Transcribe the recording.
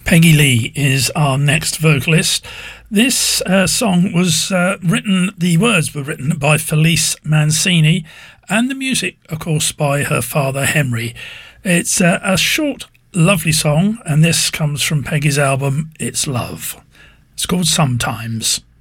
Peggy Lee is our next vocalist. This song was the words were written by Felice Mancini, and the music, of course, by her father Henry. It's a short, lovely song, and this comes from Peggy's album It's Love. It's called Sometimes.